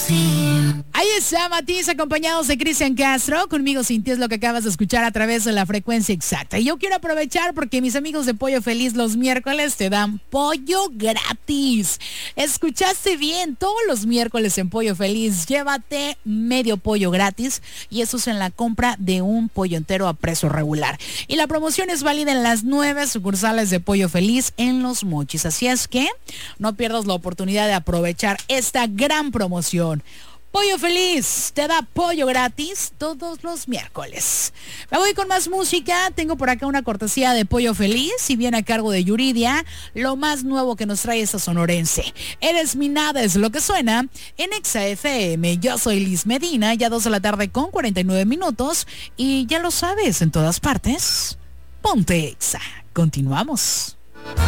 Ahí está Matiz, acompañados de Cristian Castro. Conmigo sin ti es lo que acabas de escuchar a través de la frecuencia exacta. Y yo quiero aprovechar porque mis amigos de Pollo Feliz los miércoles te dan pollo gratis. Escuchaste bien, todos los miércoles en Pollo Feliz llévate medio pollo gratis, y eso es en la compra de un pollo entero a precio regular. Y la promoción es válida en las 9 sucursales de Pollo Feliz en Los Mochis. Así es que no pierdas la oportunidad de aprovechar esta gran promoción. Pollo Feliz te da pollo gratis todos los miércoles. Me voy con más música. Tengo por acá una cortesía de Pollo Feliz y viene a cargo de Yuridia, lo más nuevo que nos trae esta sonorense. Eres mi nada es lo que suena en Exa FM. Yo soy Liz Medina, ya 2 de la tarde con 49 minutos. Y ya lo sabes, en todas partes, ponte Exa. Continuamos.